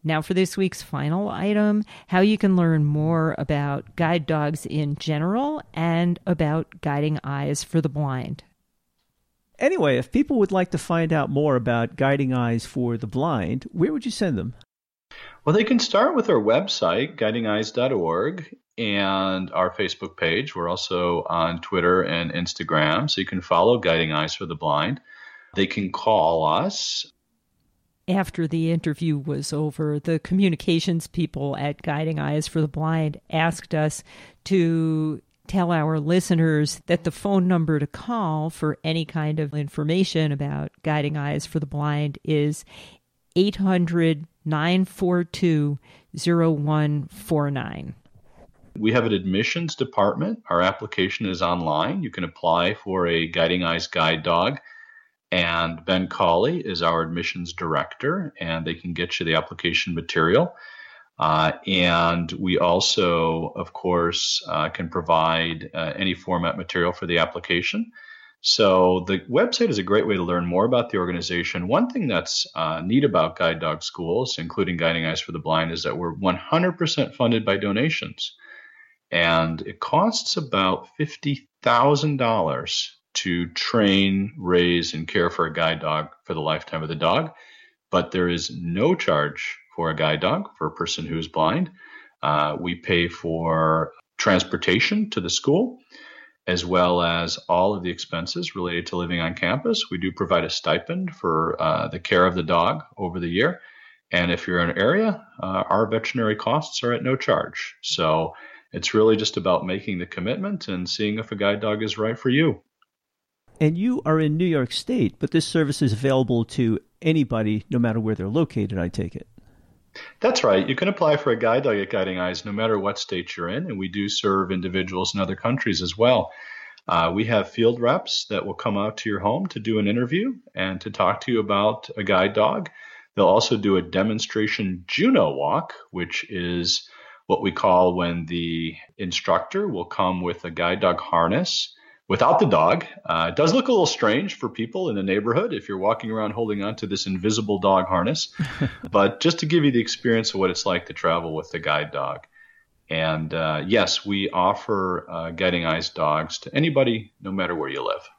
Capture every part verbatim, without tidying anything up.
Now for this week's final item, how you can learn more about guide dogs in general and about Guiding Eyes for the Blind. Anyway, if people would like to find out more about Guiding Eyes for the Blind, where would you send them? Well, they can start with our website, guiding eyes dot org, and our Facebook page. We're also on Twitter and Instagram, so you can follow Guiding Eyes for the Blind. They can call us. After the interview was over, the communications people at Guiding Eyes for the Blind asked us to tell our listeners that the phone number to call for any kind of information about Guiding Eyes for the Blind is eight hundred, nine four two, zero one four nine. We have an admissions department. Our application is online. You can apply for a Guiding Eyes guide dog. And Ben Cawley is our admissions director, and they can get you the application material. Uh, and we also, of course, uh, can provide uh, any format material for the application. So the website is a great way to learn more about the organization. One thing that's uh, neat about Guide Dog Schools, including Guiding Eyes for the Blind, is that we're one hundred percent funded by donations. And it costs about fifty thousand dollars to train, raise, and care for a guide dog for the lifetime of the dog. But there is no charge for a guide dog for a person who is blind. Uh, we pay for transportation to the school, as well as all of the expenses related to living on campus. We do provide a stipend for uh, the care of the dog over the year. And if you're in an area, uh, our veterinary costs are at no charge. So it's really just about making the commitment and seeing if a guide dog is right for you. And you are in New York State, but this service is available to anybody, no matter where they're located, I take it. That's right. You can apply for a guide dog at Guiding Eyes no matter what state you're in, and we do serve individuals in other countries as well. Uh, we have field reps that will come out to your home to do an interview and to talk to you about a guide dog. They'll also do a demonstration Juno walk, which is what we call when the instructor will come with a guide dog harness without the dog. Uh, it does look a little strange for people in the neighborhood if you're walking around holding on to this invisible dog harness, but just to give you the experience of what it's like to travel with the guide dog. And uh, yes, we offer uh, Guiding Eyes dogs to anybody, no matter where you live.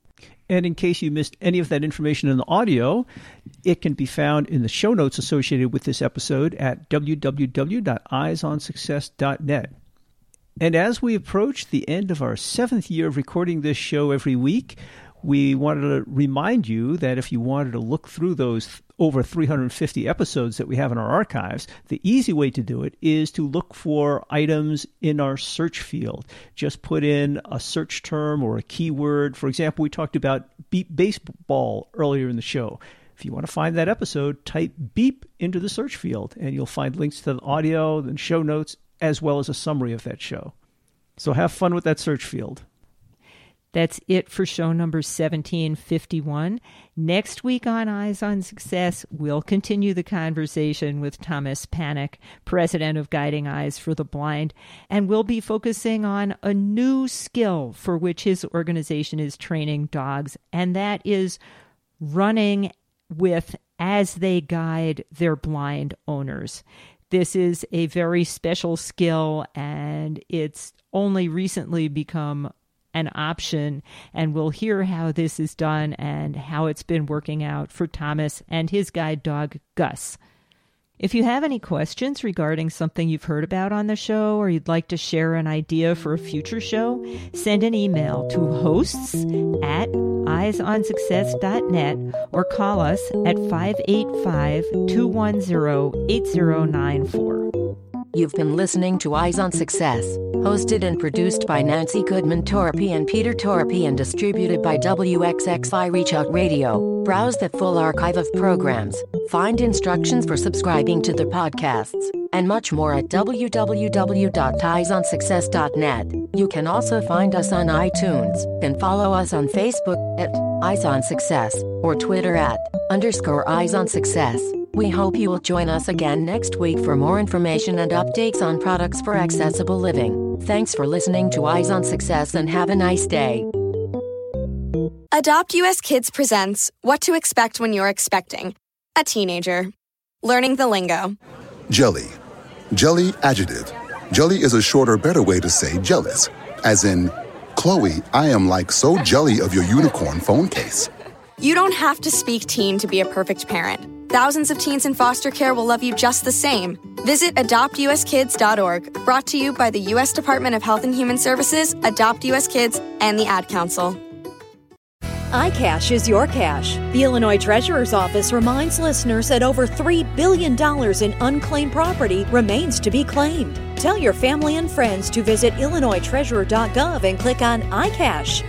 And in case you missed any of that information in the audio, it can be found in the show notes associated with this episode at w w w dot eyes on success dot net. And as we approach the end of our seventh year of recording this show every week, we wanted to remind you that if you wanted to look through those over three hundred fifty episodes that we have in our archives, the easy way to do it is to look for items in our search field. Just put in a search term or a keyword. For example, we talked about beep baseball earlier in the show. If you want to find that episode, type beep into the search field, and you'll find links to the audio and show notes, as well as a summary of that show. So have fun with that search field. That's it for show number seventeen fifty-one. Next week on Eyes on Success, we'll continue the conversation with Thomas Panic, president of Guiding Eyes for the Blind, and we'll be focusing on a new skill for which his organization is training dogs, and that is running with as they guide their blind owners. This is a very special skill, and it's only recently become an option, and we'll hear how this is done and how it's been working out for Thomas and his guide dog, Gus. If you have any questions regarding something you've heard about on the show, or you'd like to share an idea for a future show, send an email to hosts at eyes on success dot net or call us at five eight five, two one zero, eight zero nine four. You've been listening to Eyes on Success, hosted and produced by Nancy Goodman Torpy and Peter Torpy and distributed by W X X I Reach Out Radio. Browse the full archive of programs, find instructions for subscribing to the podcasts, and much more at w w w dot eyes on success dot net. You can also find us on iTunes and follow us on Facebook at Eyes on Success or Twitter at underscore Eyes on Success. We hope you will join us again next week for more information and updates on products for accessible living. Thanks for listening to Eyes on Success and have a nice day. Adopt U S Kids presents What to Expect When You're Expecting a Teenager. Learning the lingo. Jelly. Jelly adjective. Jelly is a shorter, better way to say jealous. As in, Chloe, I am like so jelly of your unicorn phone case. You don't have to speak teen to be a perfect parent. Thousands of teens in foster care will love you just the same. Visit adopt u s kids dot org, brought to you by the U S Department of Health and Human Services, Adopt U S Kids, and the Ad Council. iCash is your cash. The Illinois Treasurer's Office reminds listeners that over three billion dollars in unclaimed property remains to be claimed. Tell your family and friends to visit illinois treasurer dot gov and click on iCash.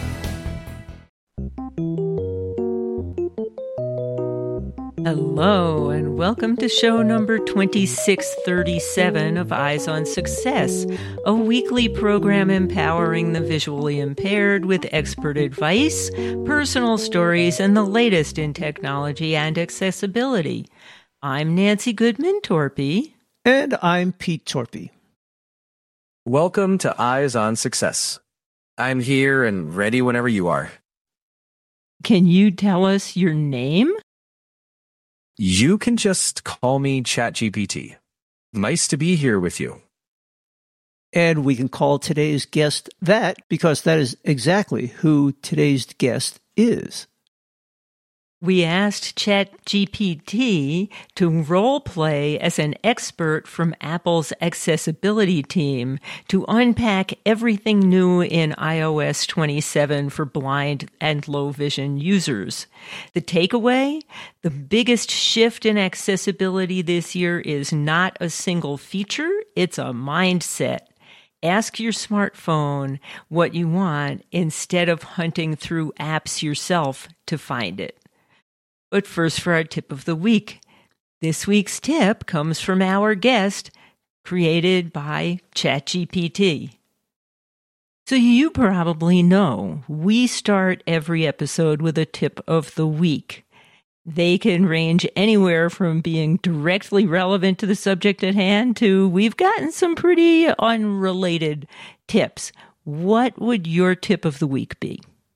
Hello, and welcome to show number twenty-six thirty-seven of Eyes on Success, a weekly program empowering the visually impaired with expert advice, personal stories, and the latest in technology and accessibility. I'm Nancy Goodman Torpy. And I'm Pete Torpy. Welcome to Eyes on Success. I'm here and ready whenever you are. Can you tell us your name? You can just call me ChatGPT. Nice to be here with you. And we can call today's guest that because that is exactly who today's guest is. We asked ChatGPT to role-play as an expert from Apple's accessibility team to unpack everything new in i O S twenty-seven for blind and low-vision users. The takeaway? The biggest shift in accessibility this year is not a single feature, it's a mindset. Ask your smartphone what you want instead of hunting through apps yourself to find it. But first for our tip of the week. This week's tip comes from our guest, created by ChatGPT. So you probably know we start every episode with a tip of the week. They can range anywhere from being directly relevant to the subject at hand to we've gotten some pretty unrelated tips. What would your tip of the week be?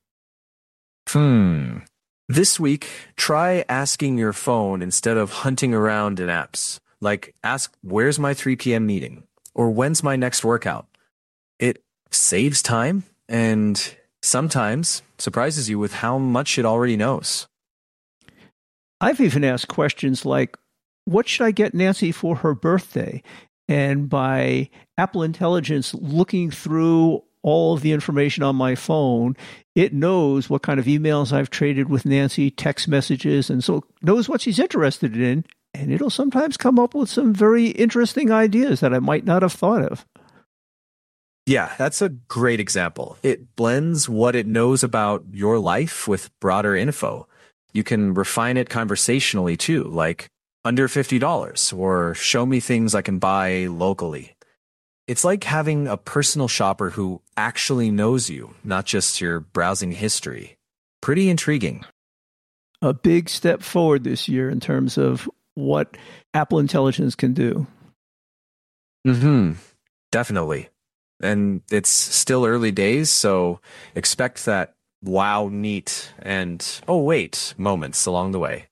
Hmm. This week, try asking your phone instead of hunting around in apps. Like, ask, where's my three p.m. meeting? Or when's my next workout? It saves time and sometimes surprises you with how much it already knows. I've even asked questions like, what should I get Nancy for her birthday? And by Apple Intelligence looking through all of the information on my phone, it knows what kind of emails I've traded with Nancy, text messages, and so knows what she's interested in, and it'll sometimes come up with some very interesting ideas that I might not have thought of. Yeah, that's a great example. It blends what it knows about your life with broader info. You can refine it conversationally too, like under fifty dollars, or show me things I can buy locally. It's like having a personal shopper who actually knows you, not just your browsing history. Pretty intriguing. A big step forward this year in terms of what Apple Intelligence can do. Mm-hmm. Definitely. And it's still early days, so expect that wow, neat, and oh, wait moments along the way.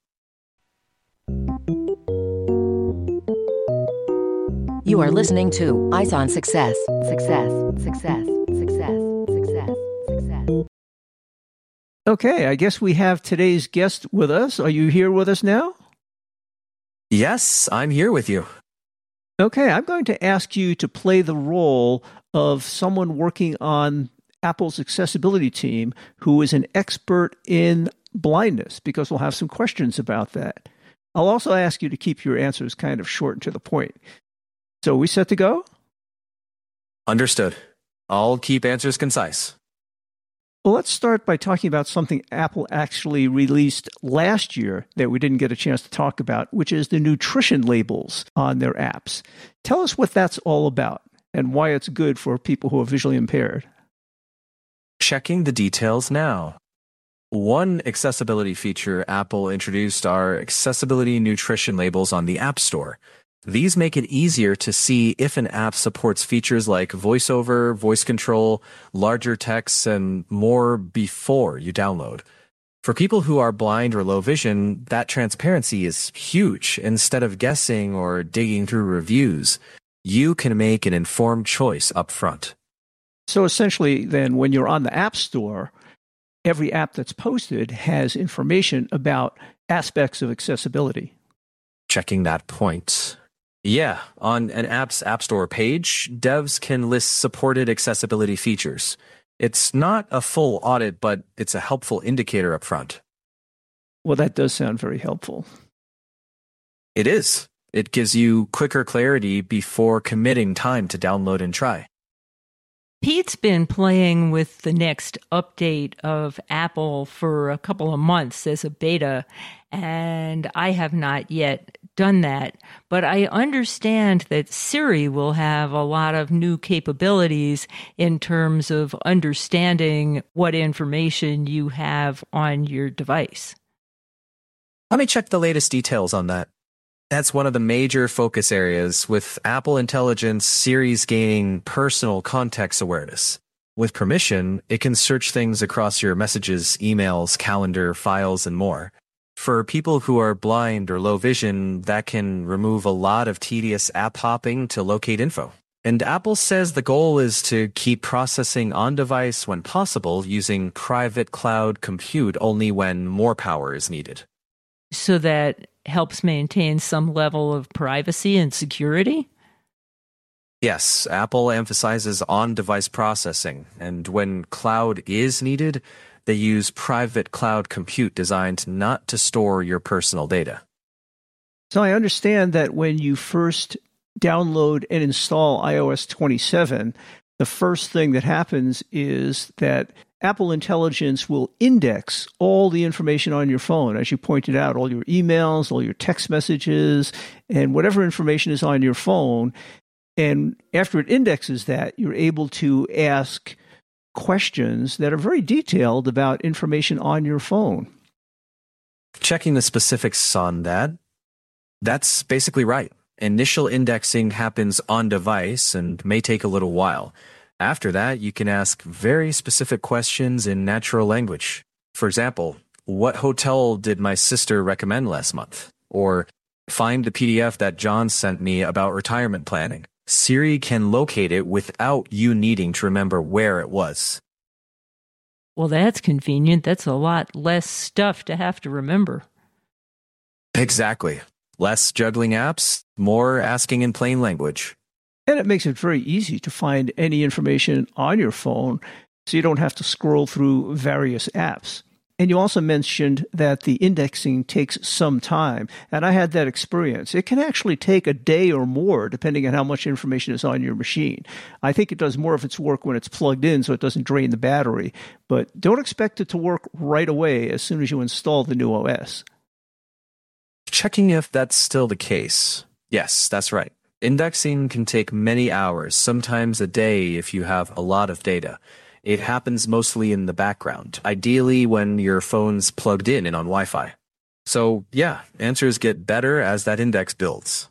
You are listening to Eyes on Success. Success, success, success, success, success. Okay, I guess we have today's guest with us. Are you here with us now? Yes, I'm here with you. Okay, I'm going to ask you to play the role of someone working on Apple's accessibility team who is an expert in blindness, because we'll have some questions about that. I'll also ask you to keep your answers kind of short and to the point. So, we set to go? Understood. I'll keep answers concise. Well, let's start by talking about something Apple actually released last year that we didn't get a chance to talk about, which is the nutrition labels on their apps. Tell us what that's all about and why it's good for people who are visually impaired. Checking the details now. One accessibility feature Apple introduced are accessibility nutrition labels on the App Store. These make it easier to see if an app supports features like voiceover, voice control, larger text, and more before you download. For people who are blind or low vision, that transparency is huge. Instead of guessing or digging through reviews, you can make an informed choice up front. So essentially, then, when you're on the App Store, every app that's posted has information about aspects of accessibility. Checking that point. Yeah, on an app's App Store page, devs can list supported accessibility features. It's not a full audit, but it's a helpful indicator up front. Well, that does sound very helpful. It is. It gives you quicker clarity before committing time to download and try. Pete's been playing with the next update of Apple for a couple of months as a beta, and I have not yet done that. But I understand that Siri will have a lot of new capabilities in terms of understanding what information you have on your device. Let me check the latest details on that. That's one of the major focus areas, with Apple Intelligence Siri's gaining personal context awareness. With permission, it can search things across your messages, emails, calendar, files, and more. For people who are blind or low vision, that can remove a lot of tedious app hopping to locate info. And Apple says the goal is to keep processing on-device when possible, using private cloud compute only when more power is needed. So that helps maintain some level of privacy and security? Yes, Apple emphasizes on-device processing, and when cloud is needed, they use private cloud compute designed not to store your personal data. So I understand that when you first download and install i O S twenty-seven, the first thing that happens is that Apple Intelligence will index all the information on your phone. As you pointed out, all your emails, all your text messages, and whatever information is on your phone. And after it indexes that, you're able to ask questions that are very detailed about information on your phone. Checking the specifics on that, that's basically right. Initial indexing happens on device and may take a little while. After that, you can ask very specific questions in natural language. For example, what hotel did my sister recommend last month? Or find the P D F that John sent me about retirement planning. Siri can locate it without you needing to remember where it was. Well, that's convenient. That's a lot less stuff to have to remember. Exactly. Less juggling apps, more asking in plain language. And it makes it very easy to find any information on your phone, so you don't have to scroll through various apps. And you also mentioned that the indexing takes some time, and I had that experience. It can actually take a day or more, depending on how much information is on your machine. I think it does more of its work when it's plugged in, so it doesn't drain the battery. But don't expect it to work right away as soon as you install the new O S. Checking if that's still the case. Yes, that's right. Indexing can take many hours, sometimes a day if you have a lot of data. It happens mostly in the background, ideally when your phone's plugged in and on Wi-Fi. So yeah, answers get better as that index builds.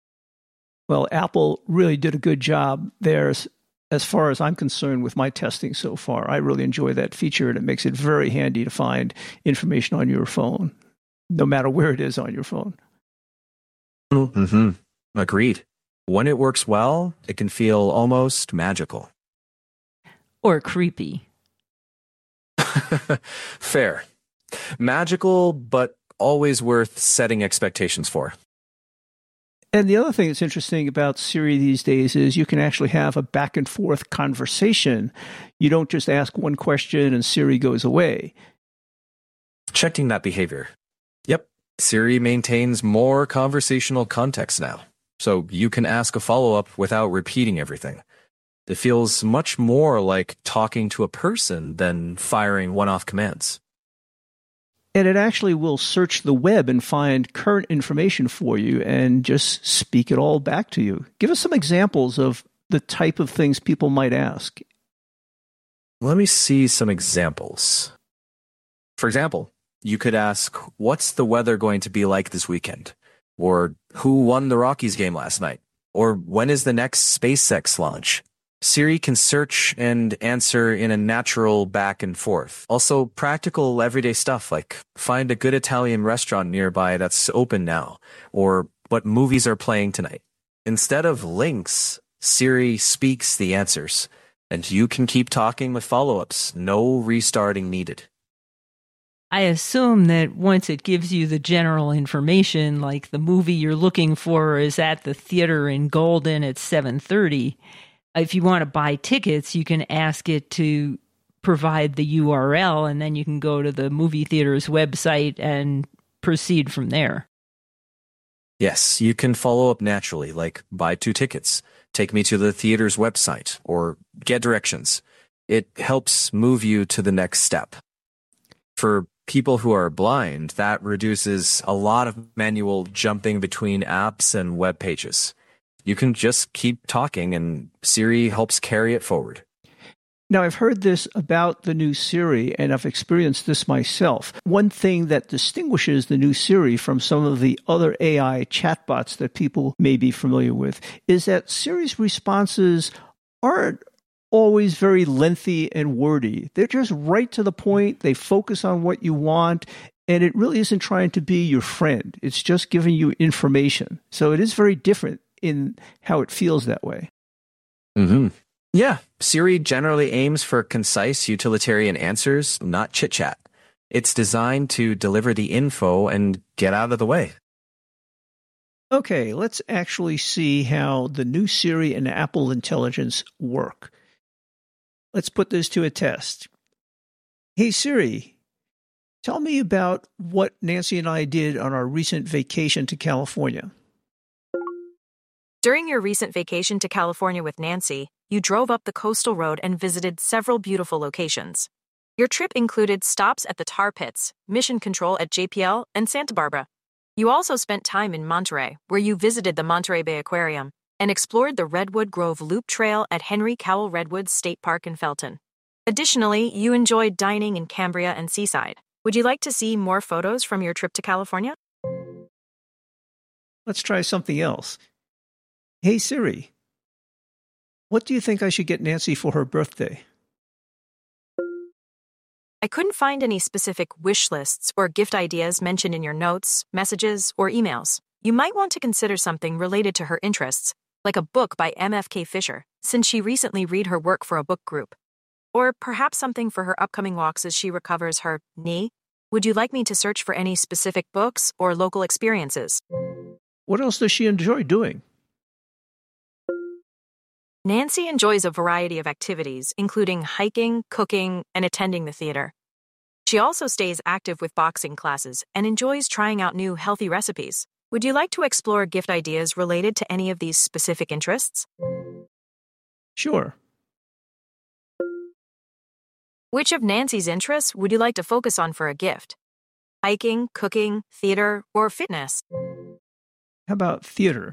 Well, Apple really did a good job there as far as I'm concerned with my testing so far. I really enjoy that feature, and it makes it very handy to find information on your phone, no matter where it is on your phone. Mm-hmm. Agreed. When it works well, it can feel almost magical. Or creepy. Fair. Magical, but always worth setting expectations for. And the other thing that's interesting about Siri these days is you can actually have a back and forth conversation. You don't just ask one question and Siri goes away. Checking that behavior. Yep. Siri maintains more conversational context now, so you can ask a follow-up without repeating everything. It feels much more like talking to a person than firing one-off commands. And it actually will search the web and find current information for you and just speak it all back to you. Give us some examples of the type of things people might ask. Let me see some examples. For example, you could ask, what's the weather going to be like this weekend? Or who won the Rockies game last night? Or when is the next SpaceX launch? Siri can search and answer in a natural back and forth. Also, practical everyday stuff like find a good Italian restaurant nearby that's open now, or what movies are playing tonight. Instead of links, Siri speaks the answers, and you can keep talking with follow-ups. No restarting needed. I assume that once it gives you the general information, like the movie you're looking for is at the theater in Golden at seven thirty, if you want to buy tickets, you can ask it to provide the U R L, and then you can go to the movie theater's website and proceed from there. Yes, you can follow up naturally, like buy two tickets, take me to the theater's website, or get directions. It helps move you to the next step. For people who are blind, that reduces a lot of manual jumping between apps and web pages. You can just keep talking, and Siri helps carry it forward. Now, I've heard this about the new Siri, and I've experienced this myself. One thing that distinguishes the new Siri from some of the other A I chatbots that people may be familiar with is that Siri's responses aren't always very lengthy and wordy. They're just right to the point. They focus on what you want, and it really isn't trying to be your friend. It's just giving you information. So it is very different in how it feels that way. Mm-hmm. Yeah, Siri generally aims for concise utilitarian answers, not chit-chat. It's designed to deliver the info and get out of the way. Okay, let's actually see how the new Siri and Apple Intelligence work. Let's put this to a test. Hey Siri, tell me about what Nancy and I did on our recent vacation to California. During your recent vacation to California with Nancy, you drove up the coastal road and visited several beautiful locations. Your trip included stops at the Tar Pits, Mission Control at J P L, and Santa Barbara. You also spent time in Monterey, where you visited the Monterey Bay Aquarium and explored the Redwood Grove Loop Trail at Henry Cowell Redwoods State Park in Felton. Additionally, you enjoyed dining in Cambria and Seaside. Would you like to see more photos from your trip to California? Let's try something else. Hey Siri, what do you think I should get Nancy for her birthday? I couldn't find any specific wish lists or gift ideas mentioned in your notes, messages, or emails. You might want to consider something related to her interests, like a book by M F K Fisher, since she recently read her work for a book group. Or perhaps something for her upcoming walks as she recovers her knee. Would you like me to search for any specific books or local experiences? What else does she enjoy doing? Nancy enjoys a variety of activities, including hiking, cooking, and attending the theater. She also stays active with boxing classes and enjoys trying out new healthy recipes. Would you like to explore gift ideas related to any of these specific interests? Sure. Which of Nancy's interests would you like to focus on for a gift? Hiking, cooking, theater, or fitness? How about theater?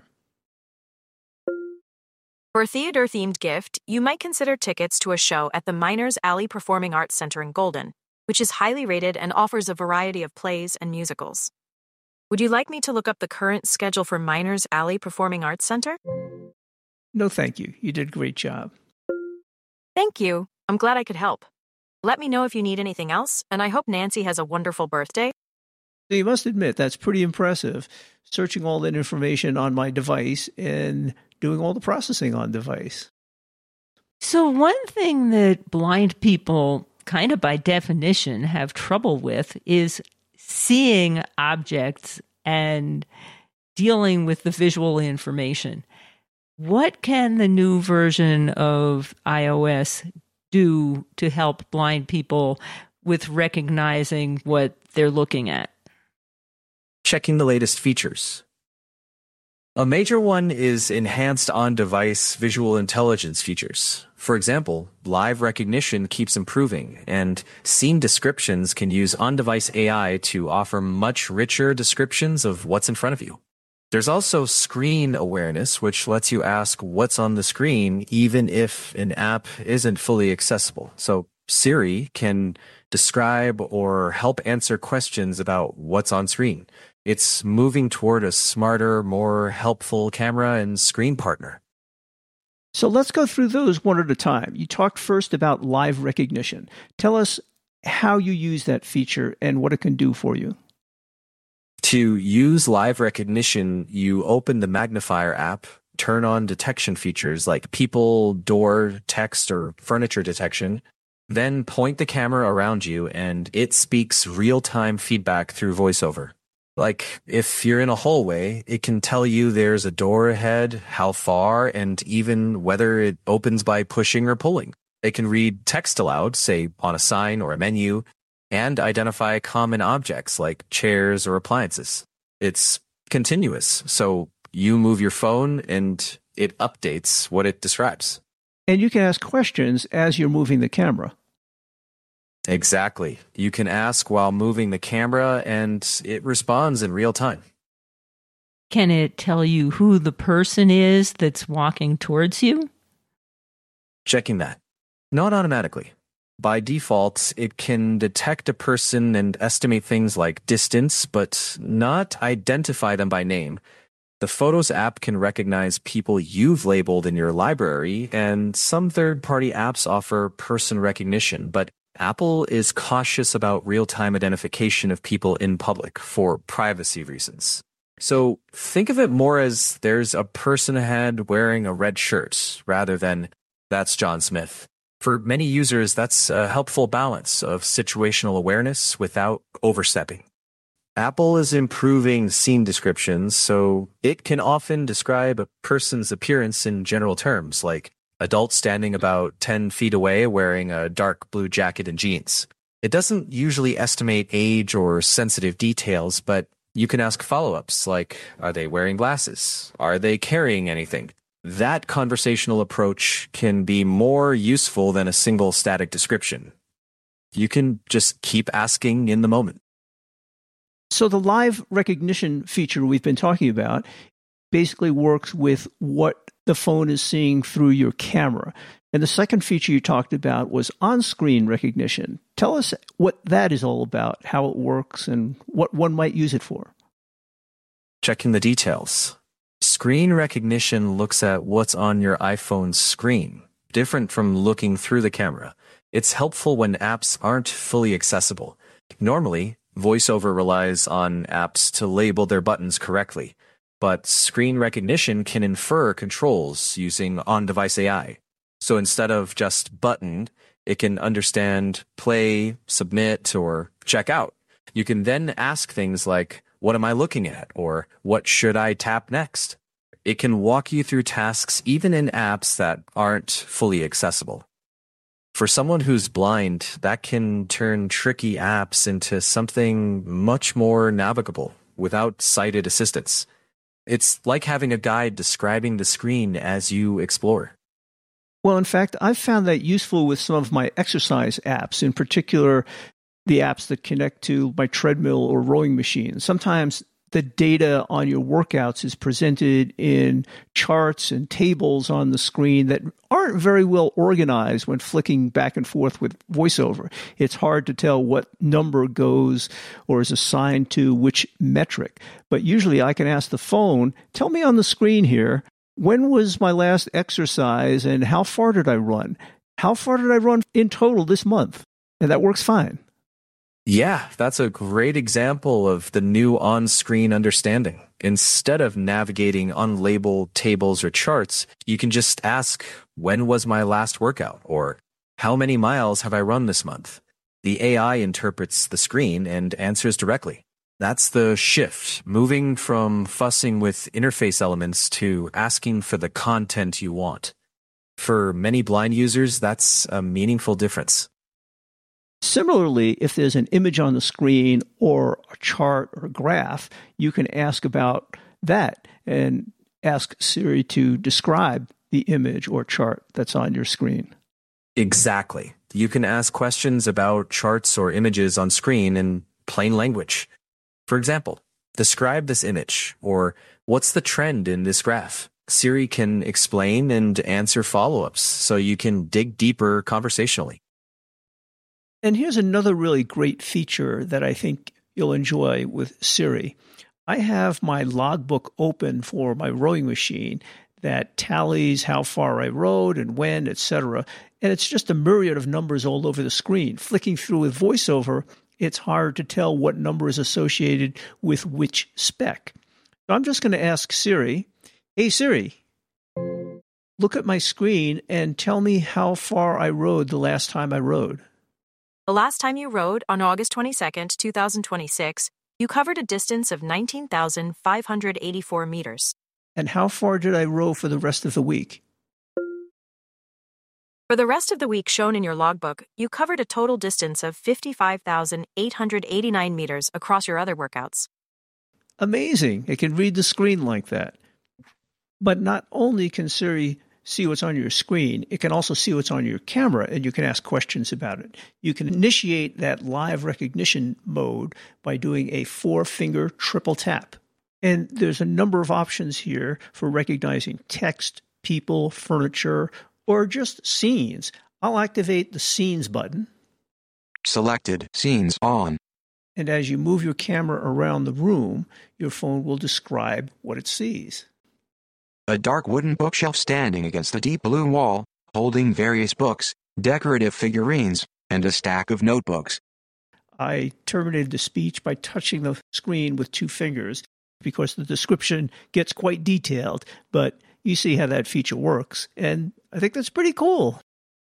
For a theater-themed gift, you might consider tickets to a show at the Miners Alley Performing Arts Center in Golden, which is highly rated and offers a variety of plays and musicals. Would you like me to look up the current schedule for Miners Alley Performing Arts Center? No, thank you. You did a great job. Thank you. I'm glad I could help. Let me know if you need anything else, and I hope Nancy has a wonderful birthday. So you must admit, that's pretty impressive, searching all that information on my device and doing all the processing on device. So one thing that blind people, kind of by definition, have trouble with is seeing objects and dealing with the visual information. What can the new version of iOS do to help blind people with recognizing what they're looking at? Checking the latest features. A major one is enhanced on-device visual intelligence features. For example, live recognition keeps improving, and scene descriptions can use on-device A I to offer much richer descriptions of what's in front of you. There's also screen awareness, which lets you ask what's on the screen even if an app isn't fully accessible. So Siri can describe or help answer questions about what's on screen. It's moving toward a smarter, more helpful camera and screen partner. So let's go through those one at a time. You talked first about live recognition. Tell us how you use that feature and what it can do for you. To use live recognition, you open the Magnifier app, turn on detection features like people, door, text, or furniture detection, then point the camera around you and it speaks real-time feedback through VoiceOver. Like, if you're in a hallway, it can tell you there's a door ahead, how far, and even whether it opens by pushing or pulling. It can read text aloud, say on a sign or a menu, and identify common objects like chairs or appliances. It's continuous, so you move your phone and it updates what it describes. And you can ask questions as you're moving the camera. Exactly. You can ask while moving the camera and it responds in real time. Can it tell you who the person is that's walking towards you? Checking that. Not automatically. By default, it can detect a person and estimate things like distance, but not identify them by name. The Photos app can recognize people you've labeled in your library, and some third-party apps offer person recognition, but Apple is cautious about real-time identification of people in public for privacy reasons. So think of it more as there's a person ahead wearing a red shirt rather than that's John Smith. For many users, that's a helpful balance of situational awareness without overstepping. Apple is improving scene descriptions, so it can often describe a person's appearance in general terms, like adult standing about ten feet away wearing a dark blue jacket and jeans. It doesn't usually estimate age or sensitive details, but you can ask follow-ups like, are they wearing glasses? Are they carrying anything? That conversational approach can be more useful than a single static description. You can just keep asking in the moment. So the live recognition feature we've been talking about basically works with what the phone is seeing through your camera. And the second feature you talked about was on-screen recognition. Tell us what that is all about, how it works, and what one might use it for. Checking the details. Screen recognition looks at what's on your iPhone's screen, different from looking through the camera. It's helpful when apps aren't fully accessible. Normally, VoiceOver relies on apps to label their buttons correctly, but screen recognition can infer controls using on-device A I. So instead of just button, it can understand play, submit, or check out. You can then ask things like, what am I looking at? Or what should I tap next? It can walk you through tasks even in apps that aren't fully accessible. For someone who's blind, that can turn tricky apps into something much more navigable without sighted assistance. It's like having a guide describing the screen as you explore. Well, in fact, I've found that useful with some of my exercise apps, in particular, the apps that connect to my treadmill or rowing machine. Sometimes the data on your workouts is presented in charts and tables on the screen that aren't very well organized when flicking back and forth with VoiceOver. It's hard to tell what number goes or is assigned to which metric. But usually I can ask the phone, tell me on the screen here, when was my last exercise and how far did I run? How far did I run in total this month? And that works fine. Yeah, that's a great example of the new on-screen understanding. Instead of navigating unlabeled tables or charts, you can just ask, when was my last workout? Or how many miles have I run this month? The A I interprets the screen and answers directly. That's the shift, moving from fussing with interface elements to asking for the content you want. For many blind users, that's a meaningful difference. Similarly, if there's an image on the screen or a chart or a graph, you can ask about that and ask Siri to describe the image or chart that's on your screen. Exactly. You can ask questions about charts or images on screen in plain language. For example, describe this image, or what's the trend in this graph? Siri can explain and answer follow-ups so you can dig deeper conversationally. And here's another really great feature that I think you'll enjoy with Siri. I have my logbook open for my rowing machine that tallies how far I rode and when, et cetera. And it's just a myriad of numbers all over the screen. Flicking through with VoiceOver, it's hard to tell what number is associated with which spec. So I'm just going to ask Siri, hey Siri, look at my screen and tell me how far I rode the last time I rode. The last time you rode, on August twenty-second, twenty twenty-six, you covered a distance of nineteen thousand five hundred eighty-four meters. And how far did I row for the rest of the week? For the rest of the week shown in your logbook, you covered a total distance of fifty-five thousand eight hundred eighty-nine meters across your other workouts. Amazing. It can read the screen like that. But not only can Siri see what's on your screen, it can also see what's on your camera, and you can ask questions about it. You can initiate that live recognition mode by doing a four-finger triple tap. And there's a number of options here for recognizing text, people, furniture, or just scenes. I'll activate the Scenes button. Selected. Scenes on. And as you move your camera around the room, your phone will describe what it sees. A dark wooden bookshelf standing against the deep blue wall, holding various books, decorative figurines, and a stack of notebooks. I terminated the speech by touching the screen with two fingers because the description gets quite detailed, but you see how that feature works, and I think that's pretty cool.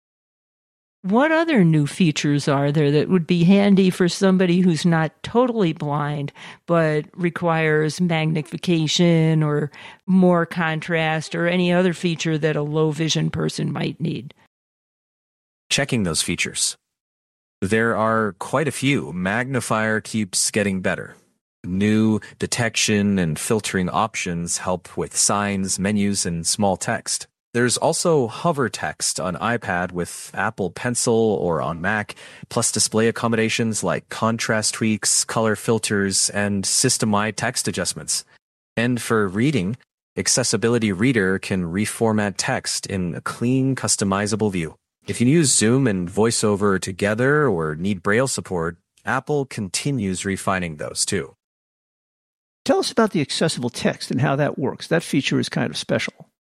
What other new features are there that would be handy for somebody who's not totally blind, but requires magnification or more contrast or any other feature that a low vision person might need? Checking those features. There are quite a few. Magnifier keeps getting better. New detection and filtering options help with signs, menus, and small text. There's also hover text on iPad with Apple Pencil or on Mac, plus display accommodations like contrast tweaks, color filters, and system-wide text adjustments. And for reading, Accessibility Reader can reformat text in a clean, customizable view. If you use Zoom and VoiceOver together or need Braille support, Apple continues refining those too. Tell us about the accessible text and how that works. That feature is kind of special.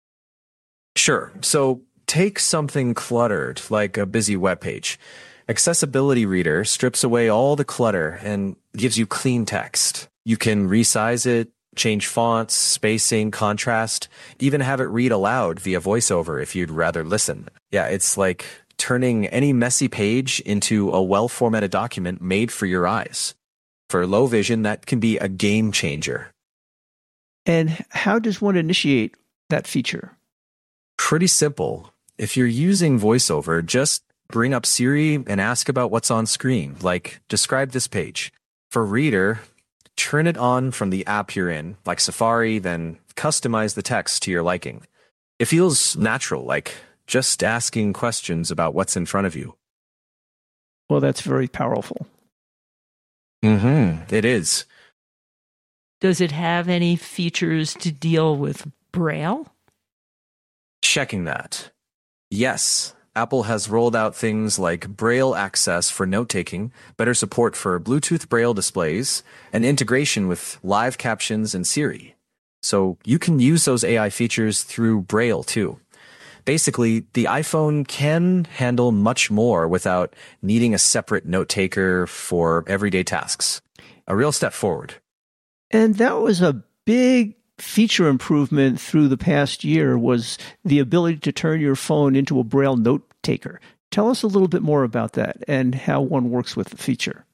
Sure. So take something cluttered, like a busy web page. Accessibility Reader strips away all the clutter and gives you clean text. You can resize it, change fonts, spacing, contrast, even have it read aloud via VoiceOver if you'd rather listen. Yeah, it's like turning any messy page into a well-formatted document made for your eyes. For low vision, that can be a game changer. And how does one initiate that feature? Pretty simple. If you're using VoiceOver, just bring up Siri and ask about what's on screen, like describe this page. For Reader, turn it on from the app you're in, like Safari, then customize the text to your liking. It feels natural, like just asking questions about what's in front of you. Well, that's very powerful. Mm-hmm. It is. Does it have any features to deal with Braille? Checking that. Yes, Apple has rolled out things like Braille access for note-taking, better support for Bluetooth Braille displays, and integration with live captions and Siri. So you can use those A I features through Braille too. Basically, the iPhone can handle much more without needing a separate note-taker for everyday tasks. A real step forward. And that was a big feature improvement through the past year, was the ability to turn your phone into a Braille note taker. Tell us a little bit more about that and how one works with the feature.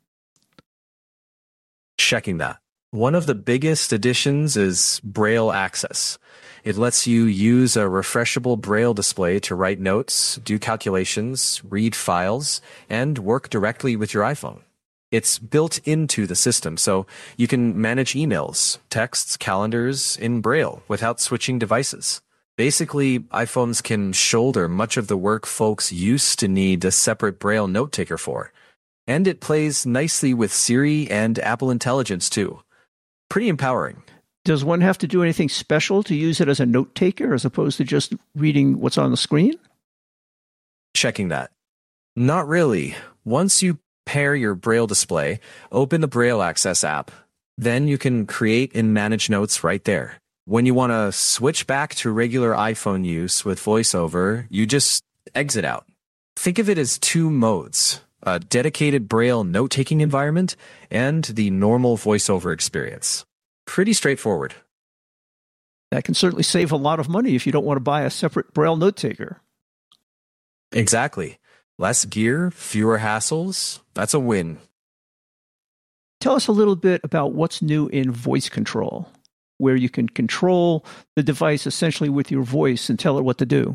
Checking that. One of the biggest additions is Braille access. It lets you use a refreshable Braille display to write notes, do calculations, read files, and work directly with your iPhone. It's built into the system, so you can manage emails, texts, calendars in Braille without switching devices. Basically, iPhones can shoulder much of the work folks used to need a separate Braille note-taker for. And it plays nicely with Siri and Apple Intelligence, too. Pretty empowering. Does one have to do anything special to use it as a note-taker as opposed to just reading what's on the screen? Checking that. Not really. Once you pair your Braille display, open the Braille Access app. Then you can create and manage notes right there. When you want to switch back to regular iPhone use with VoiceOver, you just exit out. Think of it as two modes, a dedicated Braille note-taking environment and the normal VoiceOver experience. Pretty straightforward. That can certainly save a lot of money if you don't want to buy a separate Braille note-taker. Exactly. Less gear, fewer hassles. That's a win. Tell us a little bit about what's new in voice control, where you can control the device essentially with your voice and tell it what to do.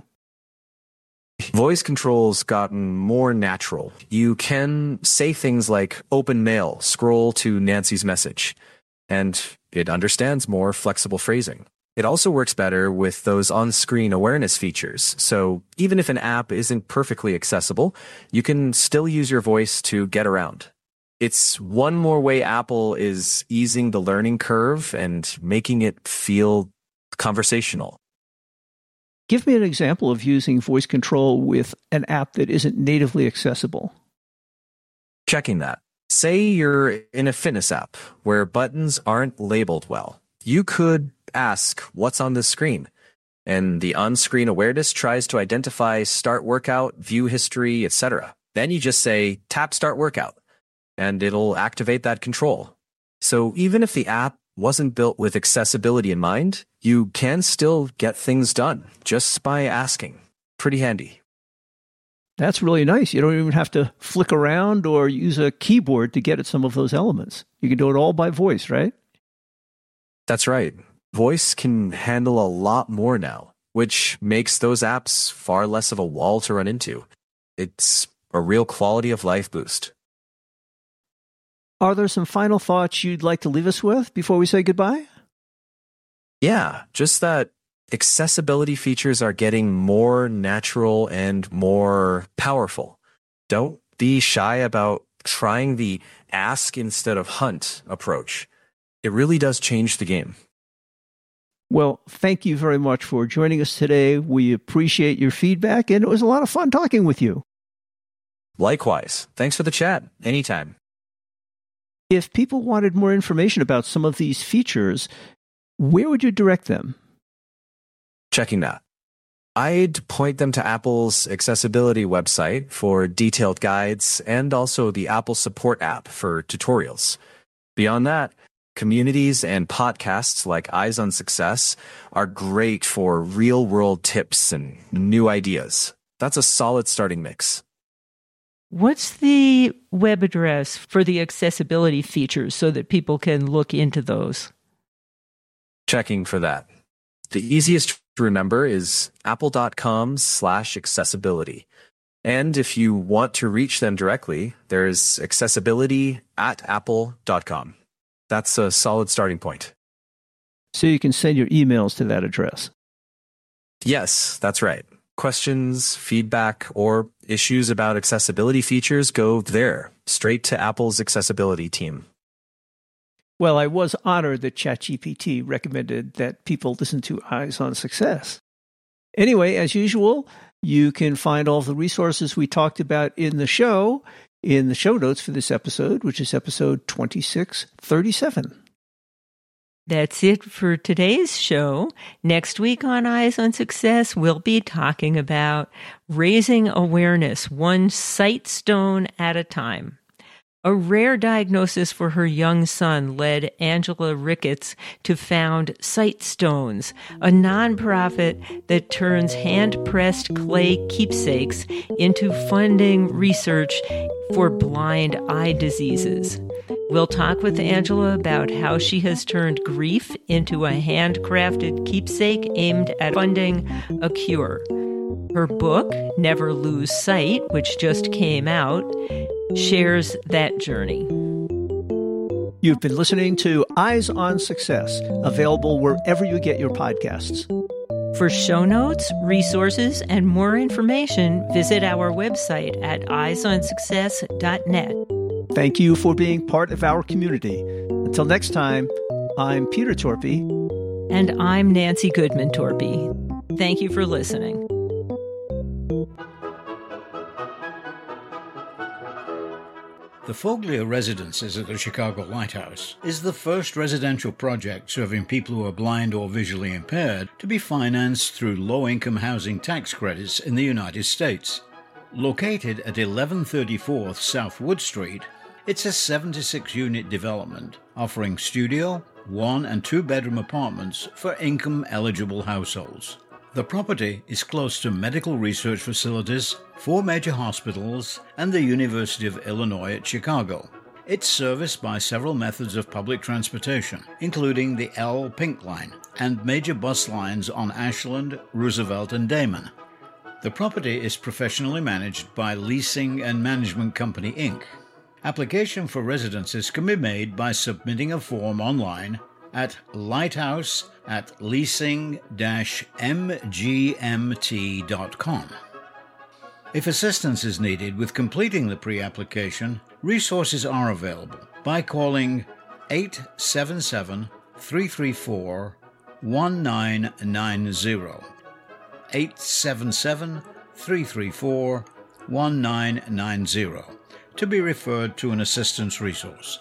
Voice control's gotten more natural. You can say things like open mail, scroll to Nancy's message, and it understands more flexible phrasing. It also works better with those on-screen awareness features, so even if an app isn't perfectly accessible, you can still use your voice to get around. It's one more way Apple is easing the learning curve and making it feel conversational. Give me an example of using voice control with an app that isn't natively accessible. Checking that. Say you're in a fitness app where buttons aren't labeled well. You could ask, what's on this screen? And the on-screen awareness tries to identify start workout, view history, et cetera. Then you just say, tap start workout, and it'll activate that control. So even if the app wasn't built with accessibility in mind, you can still get things done just by asking. Pretty handy. That's really nice. You don't even have to flick around or use a keyboard to get at some of those elements. You can do it all by voice, right? That's right. Voice can handle a lot more now, which makes those apps far less of a wall to run into. It's a real quality of life boost. Are there some final thoughts you'd like to leave us with before we say goodbye? Yeah, just that accessibility features are getting more natural and more powerful. Don't be shy about trying the ask instead of hunt approach. It really does change the game. Well, thank you very much for joining us today. We appreciate your feedback, and it was a lot of fun talking with you. Likewise. Thanks for the chat. Anytime. If people wanted more information about some of these features, where would you direct them? Checking that. I'd point them to Apple's accessibility website for detailed guides and also the Apple Support app for tutorials. Beyond that, communities and podcasts like Eyes on Success are great for real-world tips and new ideas. That's a solid starting mix. What's the web address for the accessibility features so that people can look into those? Checking for that. The easiest to remember is apple.com slash accessibility. And if you want to reach them directly, there's accessibility at apple dot com. That's a solid starting point. So you can send your emails to that address. Yes, that's right. Questions, feedback, or issues about accessibility features go there, straight to Apple's accessibility team. Well, I was honored that ChatGPT recommended that people listen to Eyes on Success. Anyway, as usual, you can find all the resources we talked about in the show in the show notes for this episode, which is episode twenty-six thirty-seven. That's it for today's show. Next week on Eyes on Success, we'll be talking about raising awareness one sight stone at a time. A rare diagnosis for her young son led Angela Ricketts to found Sight Stones, a nonprofit that turns hand-pressed clay keepsakes into funding research for blind eye diseases. We'll talk with Angela about how she has turned grief into a handcrafted keepsake aimed at funding a cure. Her book, Never Lose Sight, which just came out, shares that journey. You've been listening to Eyes on Success, available wherever you get your podcasts. For show notes, resources, and more information, visit our website at eyes on success dot net. Thank you for being part of our community. Until next time, I'm Peter Torpy. And I'm Nancy Goodman Torpy. Thank you for listening. The Foglia Residences at the Chicago Lighthouse is the first residential project serving people who are blind or visually impaired to be financed through low-income housing tax credits in the United States. Located at eleven thirty-fourth South Wood Street, it's a seventy-six unit development offering studio, one and two bedroom apartments for income-eligible households. The property is close to medical research facilities, four major hospitals, and the University of Illinois at Chicago. It's serviced by several methods of public transportation, including the L Pink Line and major bus lines on Ashland, Roosevelt, and Damon. The property is professionally managed by Leasing and Management Company, Incorporated. Application for residences can be made by submitting a form online at lighthouse at leasing dash m g m t dot com. If assistance is needed with completing the pre-application, resources are available by calling eight seven seven, three three four, one nine nine zero. eight seven seven, three three four, one nine nine zero to be referred to an assistance resource.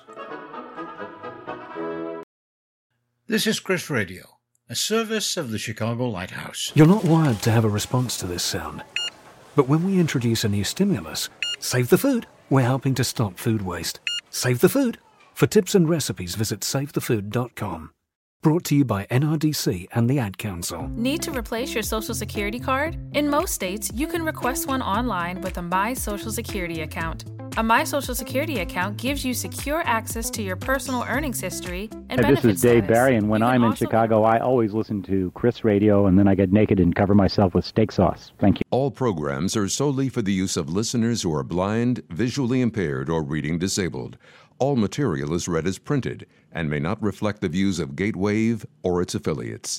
This is Chris Radio, a service of the Chicago Lighthouse. You're not wired to have a response to this sound. But when we introduce a new stimulus, Save the Food, we're helping to stop food waste. Save the Food. For tips and recipes, visit save the food dot com. Brought to you by N R D C and the Ad Council. Need to replace your Social Security card? In most states, you can request one online with a My Social Security account. A My Social Security account gives you secure access to your personal earnings history and hey, benefits. This is Dave status. Barry, and when I'm in Chicago, I always listen to Chris Radio, and then I get naked and cover myself with steak sauce. Thank you. All programs are solely for the use of listeners who are blind, visually impaired, or reading disabled. All material is read as printed and may not reflect the views of Gatewave or its affiliates.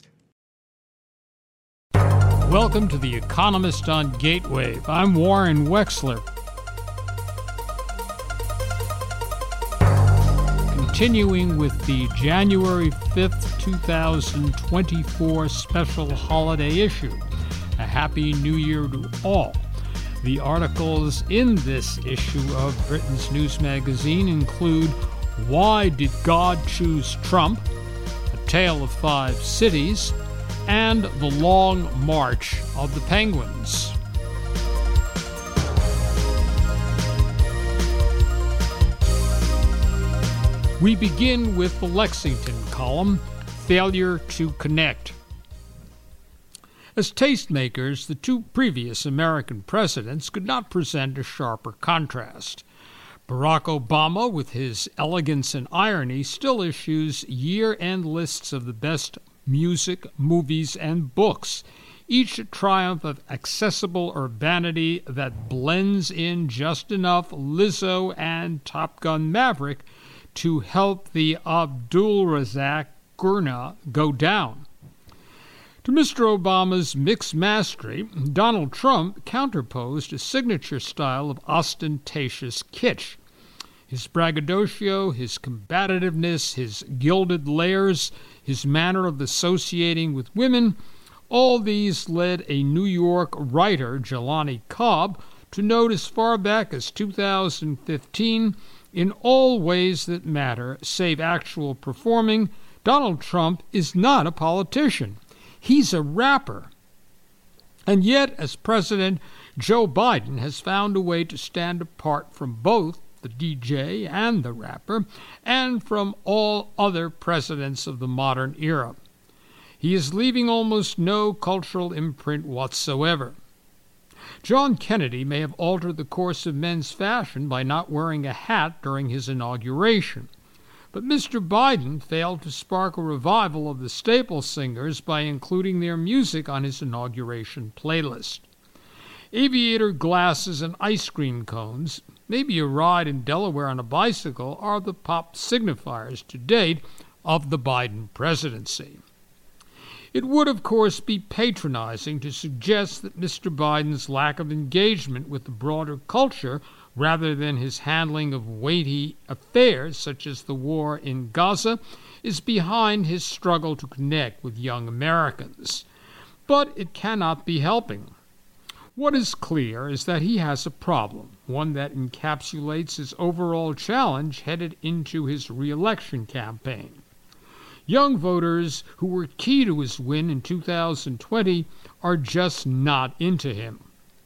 Welcome to The Economist on Gatewave. I'm Warren Wexler. Continuing with the January fifth, twenty twenty-four special holiday issue. A Happy New Year to all. The articles in this issue of Britain's news magazine include Why Did God Choose Trump?, A Tale of Five Cities, and The Long March of the Penguins. We begin with the Lexington column, Failure to Connect. As tastemakers, the two previous American presidents could not present a sharper contrast. Barack Obama, with his elegance and irony, still issues year-end lists of the best music, movies, and books, each a triumph of accessible urbanity that blends in just enough Lizzo and Top Gun Maverick to help the Abdul Razak Gurna go down. To Mister Obama's mixed mastery, Donald Trump counterposed a signature style of ostentatious kitsch. His braggadocio, his combativeness, his gilded layers, his manner of associating with women, all these led a New York writer, Jelani Cobb, to note as far back as two thousand fifteen, in all ways that matter, save actual performing, Donald Trump is not a politician. He's a rapper. And yet, as president, Joe Biden has found a way to stand apart from both the D J and the rapper, and from all other presidents of the modern era. He is leaving almost no cultural imprint whatsoever. John Kennedy may have altered the course of men's fashion by not wearing a hat during his inauguration, but Mister Biden failed to spark a revival of the staple singers by including their music on his inauguration playlist. Aviator glasses and ice cream cones, maybe a ride in Delaware on a bicycle, are the pop signifiers to date of the Biden presidency. It would, of course, be patronizing to suggest that Mister Biden's lack of engagement with the broader culture, rather than his handling of weighty affairs such as the war in Gaza, is behind his struggle to connect with young Americans. But it cannot be helping. What is clear is that he has a problem. one that encapsulates his overall challenge headed into his re-election campaign. Young voters who were key to his win in two thousand twenty are just not into him.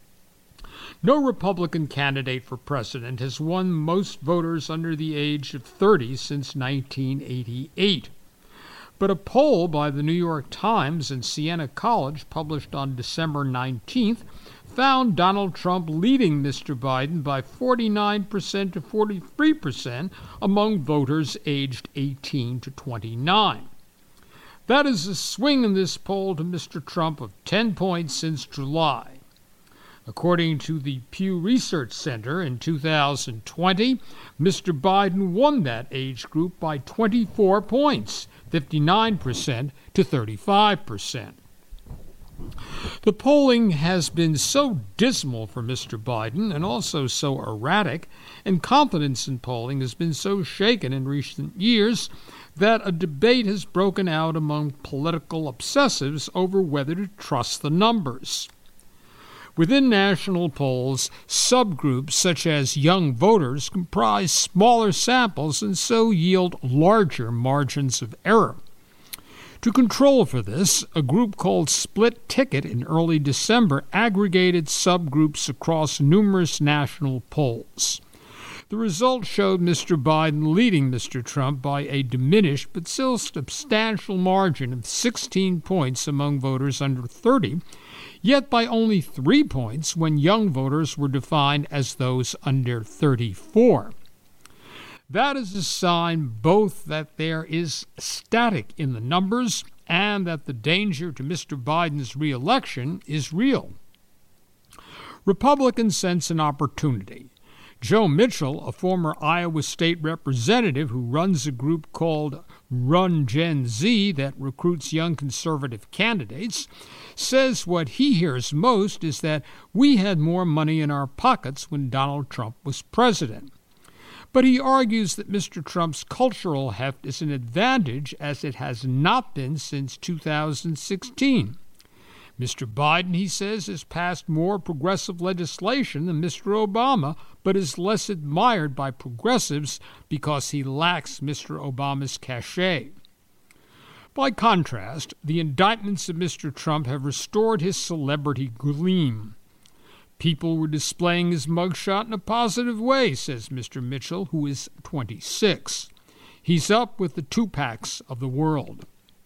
No Republican candidate for president has won most voters under the age of thirty since nineteen eighty-eight. But a poll by the New York Times and Siena College, published on December nineteenth, found Donald Trump leading Mister Biden by forty-nine percent to forty-three percent among voters aged eighteen to twenty-nine. That is a swing in this poll to Mister Trump of ten points since July. According to the Pew Research Center, in two thousand twenty, Mister Biden won that age group by twenty-four points, fifty-nine percent to thirty-five percent. The polling has been so dismal for Mister Biden and also so erratic, and confidence in polling has been so shaken in recent years, that a debate has broken out among political obsessives over whether to trust the numbers. Within national polls, subgroups such as young voters comprise smaller samples and so yield larger margins of error. To control for this, a group called Split Ticket in early December aggregated subgroups across numerous national polls. The result showed Mister Biden leading Mister Trump by a diminished but still substantial margin of sixteen points among voters under thirty, yet by only three points when young voters were defined as those under thirty-four. That is a sign both that there is static in the numbers and that the danger to Mister Biden's re-election is real. Republicans sense an opportunity. Joe Mitchell, a former Iowa State representative who runs a group called Run Gen Z that recruits young conservative candidates, says what he hears most is that we had more money in our pockets when Donald Trump was president. But he argues that Mister Trump's cultural heft is an advantage as it has not been since two thousand sixteen. Mister Biden, he says, has passed more progressive legislation than Mister Obama, but is less admired by progressives because he lacks Mister Obama's cachet. By contrast, the indictments of Mister Trump have restored his celebrity gleam. People were displaying his mugshot in a positive way, says Mister Mitchell, who is twenty-six. He's up with the Tupacs of the world.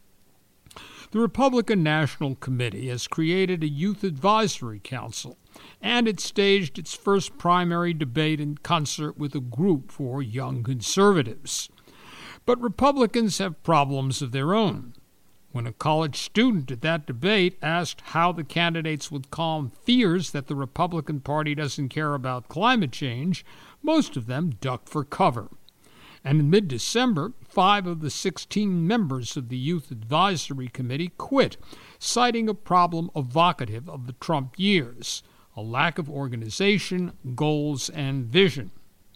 The Republican National Committee has created a youth advisory council, and it staged its first primary debate in concert with a group for young conservatives. But Republicans have problems of their own. When a college student at that debate asked how the candidates would calm fears that the Republican Party doesn't care about climate change, most of them ducked for cover. And in mid-December, five of the sixteen members of the Youth Advisory Committee quit, citing a problem evocative of the Trump years, a lack of organization, goals, and vision.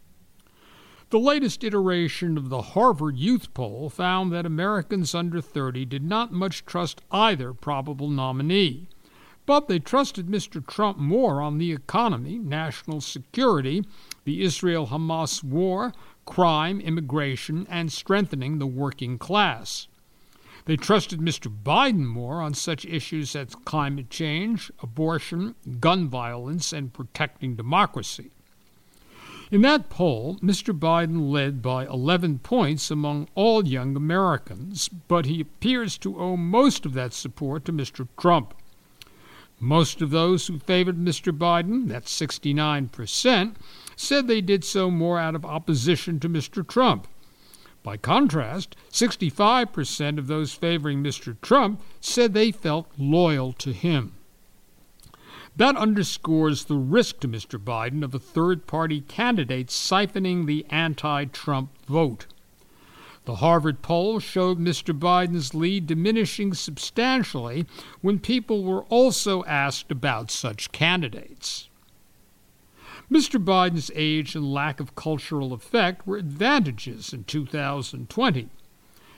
The latest iteration of the Harvard Youth Poll found that Americans under thirty did not much trust either probable nominee, but they trusted Mister Trump more on the economy, national security, the Israel-Hamas war, crime, immigration, and strengthening the working class. They trusted Mister Biden more on such issues as climate change, abortion, gun violence, and protecting democracy. In that poll, Mister Biden led by eleven points among all young Americans, but he appears to owe most of that support to Mister Trump. Most of those who favored Mister Biden, that's sixty-nine percent, said they did so more out of opposition to Mister Trump. By contrast, sixty-five percent of those favoring Mister Trump said they felt loyal to him. That underscores the risk to Mister Biden of a third-party candidate siphoning the anti-Trump vote. The Harvard poll showed Mister Biden's lead diminishing substantially when people were also asked about such candidates. Mister Biden's age and lack of cultural effect were advantages in two thousand twenty.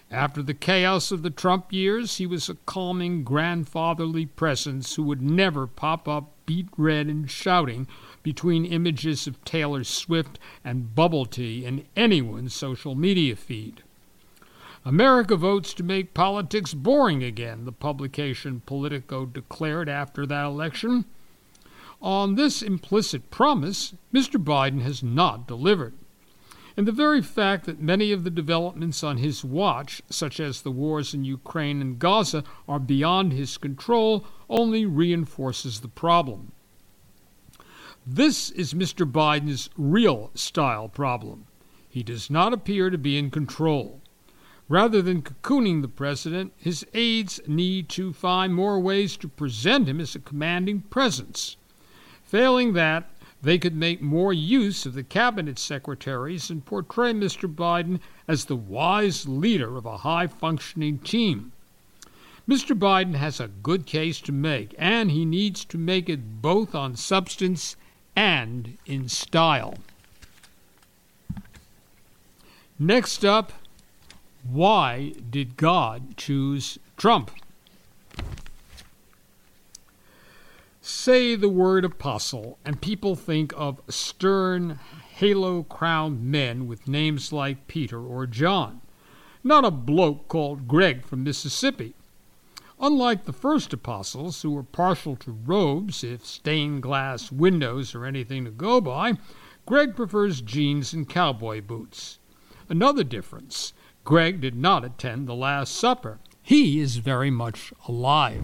After the chaos of the Trump years, he was a calming, grandfatherly presence who would never pop up beet red and shouting between images of Taylor Swift and bubble tea in anyone's social media feed. America votes to make politics boring again, the publication Politico declared after that election. On this implicit promise, Mister Biden has not delivered. And the very fact that many of the developments on his watch, such as the wars in Ukraine and Gaza, are beyond his control, only reinforces the problem. This is Mister Biden's real style problem. He does not appear to be in control. Rather than cocooning the president, his aides need to find more ways to present him as a commanding presence. Failing that, they could make more use of the cabinet secretaries and portray Mister Biden as the wise leader of a high-functioning team. Mister Biden has a good case to make, and he needs to make it both on substance and in style. Next up, why did God choose Trump? Say the word apostle, and people think of stern, halo-crowned men with names like Peter or John, not a bloke called Greg from Mississippi. Unlike the first apostles, who were partial to robes, if stained glass windows are anything to go by, Greg prefers jeans and cowboy boots. Another difference, Greg did not attend the Last Supper. He is very much alive.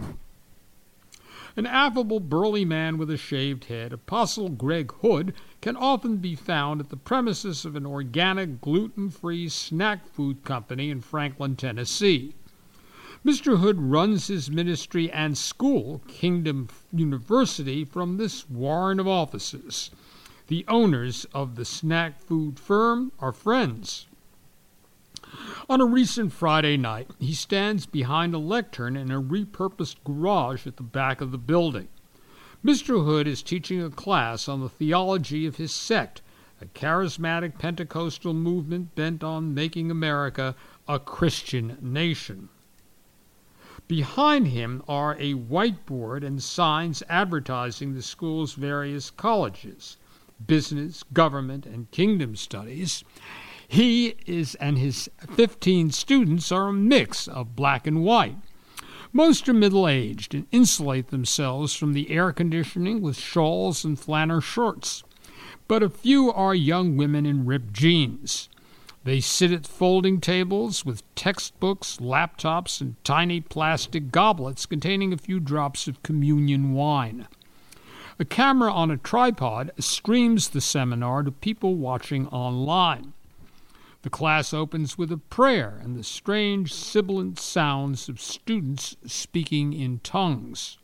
An affable, burly man with a shaved head, Apostle Greg Hood, can often be found at the premises of an organic, gluten-free snack food company in Franklin, Tennessee. Mister Hood runs his ministry and school, Kingdom University, from this warren of offices. The owners of the snack food firm are friends. On a recent Friday night, he stands behind a lectern in a repurposed garage at the back of the building. Mister Hood is teaching a class on the theology of his sect, a charismatic Pentecostal movement bent on making America a Christian nation. Behind him are a whiteboard and signs advertising the school's various colleges, business, government, and kingdom studies. He is and his fifteen students are a mix of black and white. Most are middle-aged and insulate themselves from the air conditioning with shawls and flannel shorts, but a few are young women in ripped jeans. They sit at folding tables with textbooks, laptops, and tiny plastic goblets containing a few drops of communion wine. A camera on a tripod streams the seminar to people watching online. The class opens with a prayer and the strange sibilant sounds of students speaking in tongues.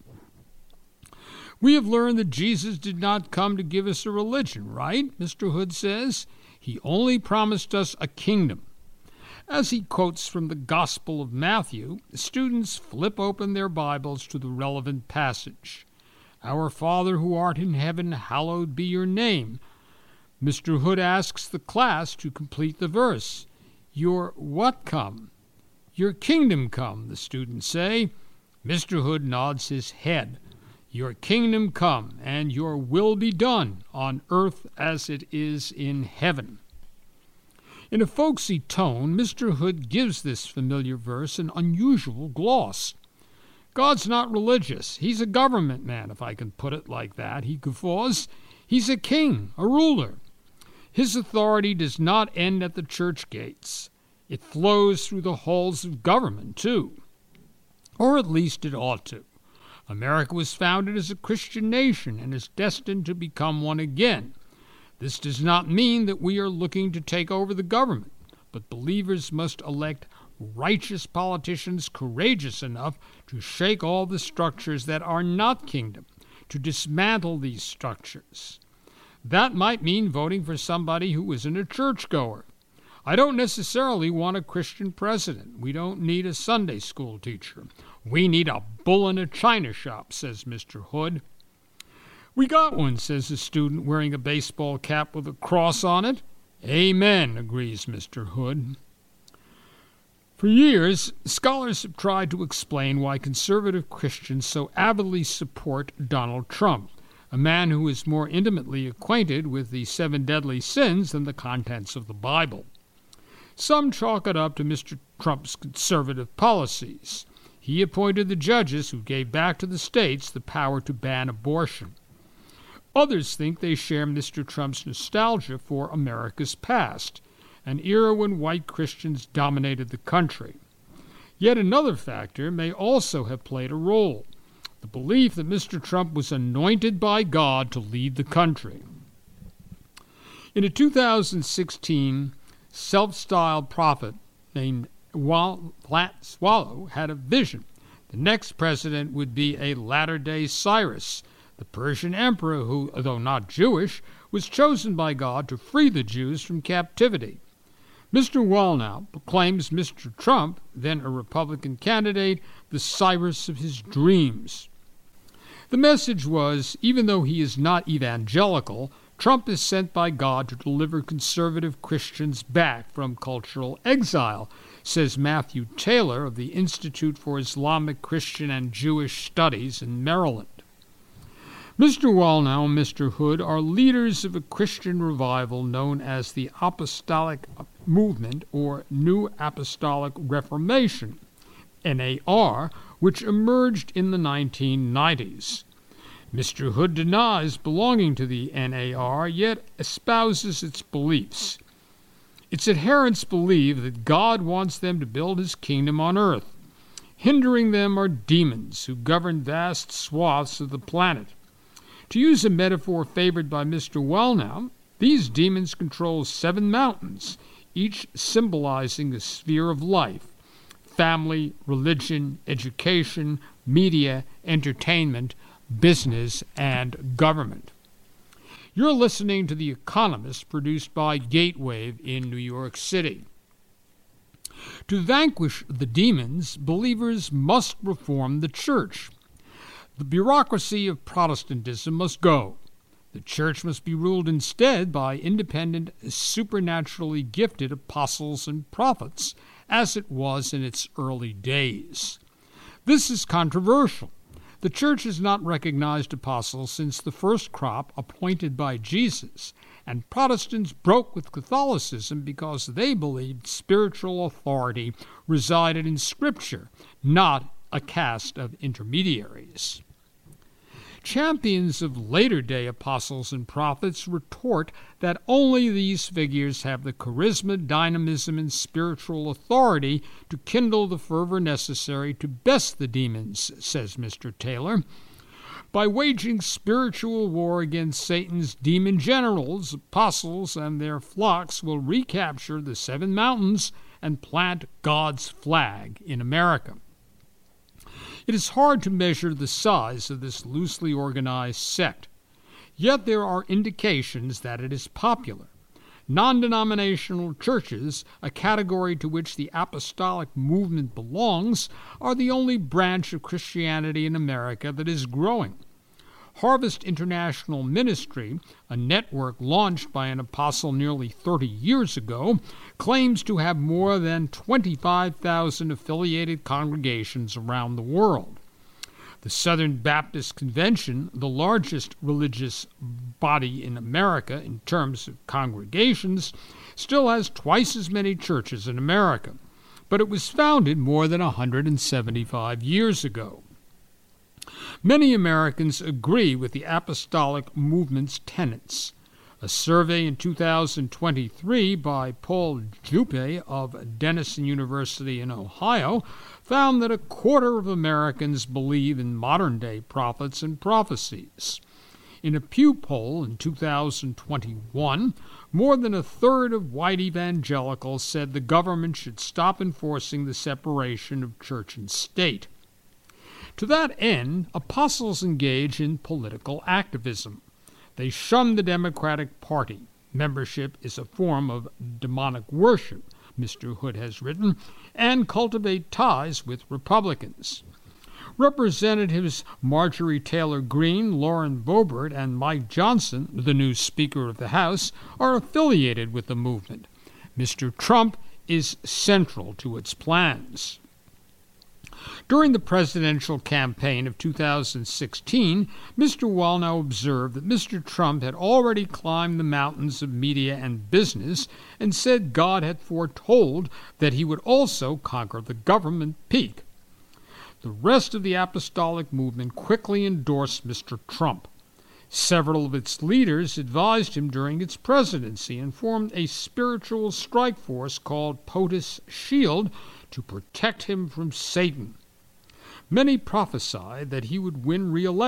We have learned that Jesus did not come to give us a religion, right? Mister Hood says. He only promised us a kingdom. As he quotes from the Gospel of Matthew, students flip open their Bibles to the relevant passage. Our Father who art in heaven, hallowed be your name. Mister Hood asks the class to complete the verse. Your what come? Your kingdom come, the students say. Mister Hood nods his head. Your kingdom come, and your will be done on earth as it is in heaven. In a folksy tone, Mister Hood gives this familiar verse an unusual gloss. God's not religious. He's a government man, if I can put it like that, he guffaws. He's a king, a ruler. His authority does not end at the church gates. It flows through the halls of government, too. Or at least it ought to. America was founded as a Christian nation and is destined to become one again. This does not mean that we are looking to take over the government, but believers must elect righteous politicians courageous enough to shake all the structures that are not kingdom, to dismantle these structures. That might mean voting for somebody who isn't a churchgoer. I don't necessarily want a Christian president. We don't need a Sunday school teacher. We need a bull in a china shop, says Mister Hood. We got one, says a student wearing a baseball cap with a cross on it. Amen, agrees Mister Hood. For years, scholars have tried to explain why conservative Christians so avidly support Donald Trump, a man who is more intimately acquainted with the seven deadly sins than the contents of the Bible. Some chalk it up to Mister Trump's conservative policies. He appointed the judges who gave back to the states the power to ban abortion. Others think they share Mister Trump's nostalgia for America's past, an era when white Christians dominated the country. Yet another factor may also have played a role, the belief that Mister Trump was anointed by God to lead the country. In a two thousand sixteen self-styled prophet named Flat Swallow had a vision. The next president would be a latter-day Cyrus, the Persian emperor who, though not Jewish, was chosen by God to free the Jews from captivity. Mister Wallnow proclaims Mister Trump, then a Republican candidate, the Cyrus of his dreams. The message was, even though he is not evangelical, Trump is sent by God to deliver conservative Christians back from cultural exile, says Matthew Taylor of the Institute for Islamic, Christian, and Jewish Studies in Maryland. Mister Wallnow and Mister Hood are leaders of a Christian revival known as the Apostolic Movement or New Apostolic Reformation, N A R, which emerged in the nineteen nineties. Mister Hood denies belonging to the N A R, yet espouses its beliefs. Its adherents believe that God wants them to build his kingdom on earth. Hindering them are demons who govern vast swaths of the planet. To use a metaphor favored by Mister Wallnow, these demons control seven mountains, each symbolizing a sphere of life: family, religion, education, media, entertainment, business, and government. You're listening to The Economist, produced by Gatewave in New York City. To vanquish the demons, believers must reform the church. The bureaucracy of Protestantism must go. The church must be ruled instead by independent, supernaturally gifted apostles and prophets, as it was in its early days. This is controversial. The church has not recognized apostles since the first crop appointed by Jesus, and Protestants broke with Catholicism because they believed spiritual authority resided in Scripture, not a caste of intermediaries. Champions of later-day apostles and prophets retort that only these figures have the charisma, dynamism, and spiritual authority to kindle the fervor necessary to best the demons, says Mister Taylor. By waging spiritual war against Satan's demon generals, apostles and their flocks will recapture the seven mountains and plant God's flag in America. It is hard to measure the size of this loosely organized sect, yet there are indications that it is popular. Non-denominational churches, a category to which the apostolic movement belongs, are the only branch of Christianity in America that is growing. Harvest International Ministry, a network launched by an apostle nearly thirty years ago, claims to have more than twenty-five thousand affiliated congregations around the world. The Southern Baptist Convention, the largest religious body in America in terms of congregations, still has twice as many churches in America, but it was founded more than one hundred seventy-five years ago. Many Americans agree with the apostolic movement's tenets. A survey in two thousand twenty-three by Paul Juppe of Denison University in Ohio found that a quarter of Americans believe in modern-day prophets and prophecies. In a Pew poll in two thousand twenty-one, more than a third of white evangelicals said the government should stop enforcing the separation of church and state. To that end, apostles engage in political activism. They shun the Democratic Party. Membership is a form of demonic worship, Mister Hood has written, and cultivate ties with Republicans. Representatives Marjorie Taylor Greene, Lauren Boebert, and Mike Johnson, the new Speaker of the House, are affiliated with the movement. Mister Trump is central to its plans. During the presidential campaign of two thousand sixteen, Mister Wallnow observed that Mister Trump had already climbed the mountains of media and business and said God had foretold that he would also conquer the government peak. The rest of the apostolic movement quickly endorsed Mister Trump. Several of its leaders advised him during its presidency and formed a spiritual strike force called POTUS Shield to protect him from Satan. Many prophesied that he would win re-election